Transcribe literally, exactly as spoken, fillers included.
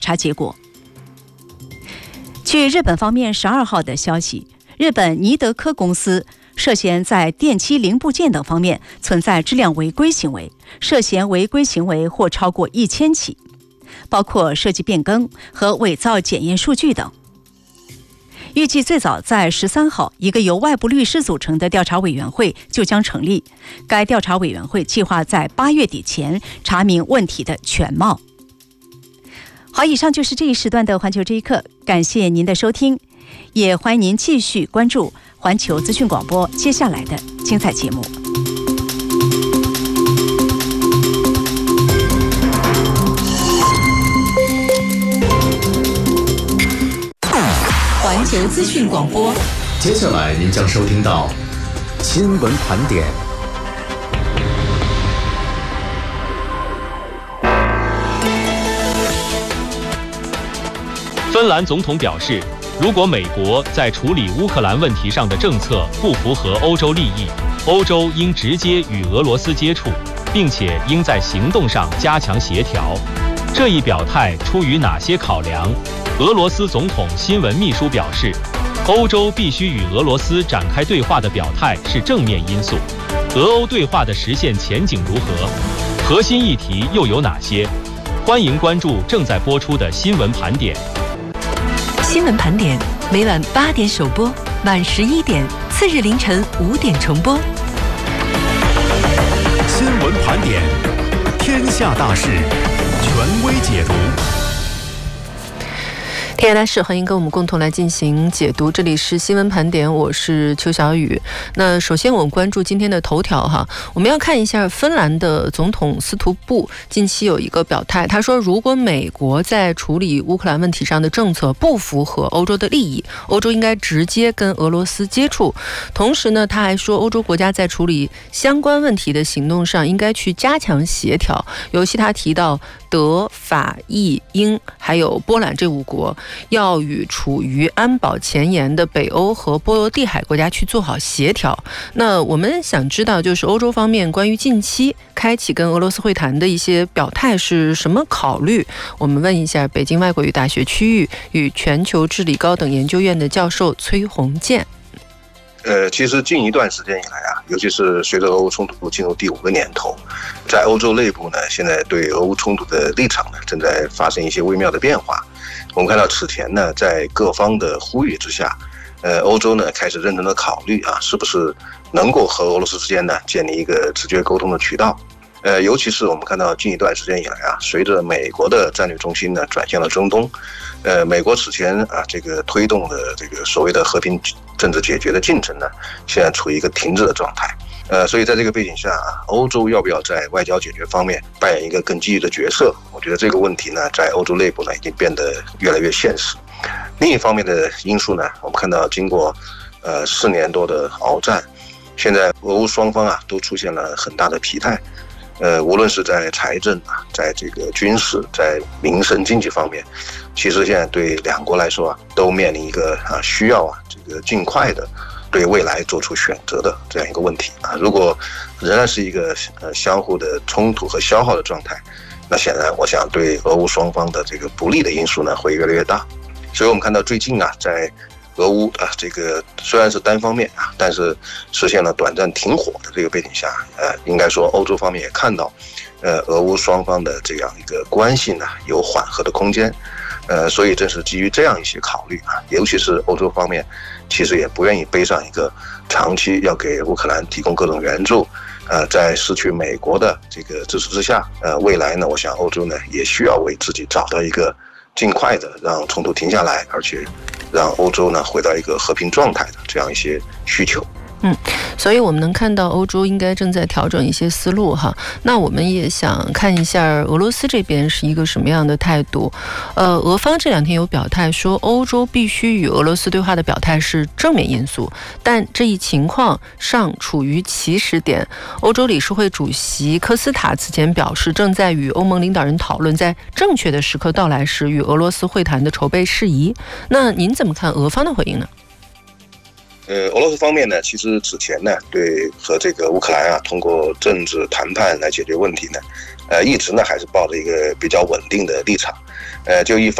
查结果。据日本方面十二号的消息，日本尼德科公司涉嫌在电机零部件等方面存在质量违规行为，涉嫌违规行为或超过一千起，包括设计变更和伪造检验数据等。预计最早在十三号，一个由外部律师组成的调查委员会就将成立。该调查委员会计划在八月底前查明问题的全貌。好，以上就是这一时段的环球这一刻，感谢您的收听，也欢迎您继续关注环球资讯广播接下来的精彩节目。环球资讯广播， 接下来您将收听到新闻盘点。 芬兰总统表示，如果美国在处理乌克兰问题上的政策不符合欧洲利益，欧洲应直接与俄罗斯接触，并且应在行动上加强协调。这一表态出于哪些考量？俄罗斯总统新闻秘书表示，欧洲必须与俄罗斯展开对话的表态是正面因素。俄欧对话的实现前景如何？核心议题又有哪些？欢迎关注正在播出的新闻盘点。 新闻盘点每晚八点首播，晚十一点，次日凌晨五点重播。 新闻盘点，天下大事，权威解读。 天下大事，欢迎跟我们共同来进行解读。这里是新闻盘点，我是邱小雨。那首先我们关注今天的头条哈，我们要看一下芬兰的总统斯图布近期有一个表态，他说如果美国在处理乌克兰问题上的政策不符合欧洲的利益，欧洲应该直接跟俄罗斯接触。同时呢，他还说欧洲国家在处理相关问题的行动上应该去加强协调，尤其他提到德、法、意、英还有波兰这五国要与处于安保前沿的北欧和波罗的海国家去做好协调。那我们想知道，就是欧洲方面关于近期开启跟俄罗斯会谈的一些表态是什么考虑？我们问一下北京外国语大学区域与全球治理高等研究院的教授崔宏建。 呃，其实近一段时间以来啊，尤其是随着俄乌冲突进入第五个年头，在欧洲内部呢，现在对俄乌冲突的立场呢，正在发生一些微妙的变化。我们看到此前呢，在各方的呼吁之下，呃，欧洲呢开始认真的考虑啊，是不是能够和俄罗斯之间呢建立一个直接沟通的渠道。呃，尤其是我们看到近一段时间以来啊，随着美国的战略中心呢转向了中东，呃，美国此前啊这个推动的这个所谓的和平政治解决的进程呢，现在处于一个停滞的状态。呃，所以在这个背景下啊，欧洲要不要在外交解决方面扮演一个更积极的角色？我觉得这个问题呢，在欧洲内部呢已经变得越来越现实。另一方面的因素呢，我们看到经过呃四年多的鏖战，现在俄乌双方啊都出现了很大的疲态。呃，无论是在财政啊，在这个军事，在民生经济方面，其实现在对两国来说啊，都面临一个啊需要啊这个尽快的对未来做出选择的这样一个问题啊。如果仍然是一个呃相互的冲突和消耗的状态，那显然我想对俄乌双方的这个不利的因素呢会越来越大。所以我们看到最近啊，在俄乌啊，这个虽然是单方面啊，但是实现了短暂停火的这个背景下，呃，应该说欧洲方面也看到，呃，俄乌双方的这样一个关系呢有缓和的空间，呃，所以正是基于这样一些考虑啊，尤其是欧洲方面，其实也不愿意背上一个长期要给乌克兰提供各种援助，呃，在失去美国的这个支持之下，呃，未来呢，我想欧洲呢也需要为自己找到一个尽快的让冲突停下来，而且让欧洲呢回到一个和平状态的这样一些需求。 嗯，所以我们能看到欧洲应该正在调整一些思路哈。那我们也想看一下俄罗斯这边是一个什么样的态度。呃，俄方这两天有表态说，欧洲必须与俄罗斯对话的表态是正面因素，但这一情况尚处于起始点。欧洲理事会主席科斯塔此前表示，正在与欧盟领导人讨论在正确的时刻到来时与俄罗斯会谈的筹备事宜。那您怎么看俄方的回应呢？ 呃，俄罗斯方面呢，其实此前呢，对和这个乌克兰啊，通过政治谈判来解决问题呢， 呃，一直呢还是抱着一个比较稳定的立场。呃，就一方